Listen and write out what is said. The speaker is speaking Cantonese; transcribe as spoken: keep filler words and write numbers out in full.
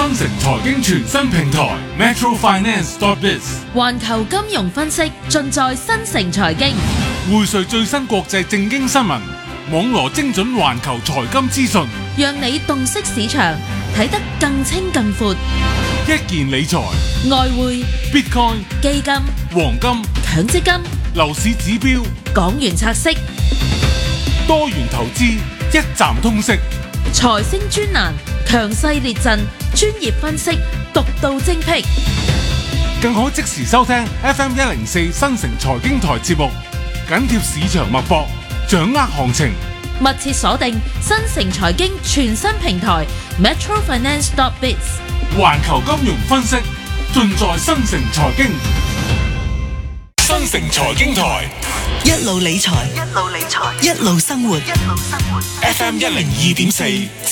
新城財經全新平台 Metro Finance dot biz， 環球金融分析盡在新城財經， 匯萃最新國際政經新聞，網羅精準環球財金資訊， 讓你洞悉市場，睇得更清更闊。 一件理財、 外匯、 Bitcoin、 基金、 黃金、 強積金、 樓市指標、 港元拆息、 多元投資，一站通識。 財星專欄，強勢列陣，專業分析，獨到精闢。 更可即時收聽 F M 一零四新城財經台節目，緊貼市場脈搏，掌握行情。 密切鎖定新城財經全新平台 Metro Finance dot biz， 環球金融分析盡在新城財經。新城財經台， 一路理財，一路理財，一路生活，一路生活。F M 一零二點四，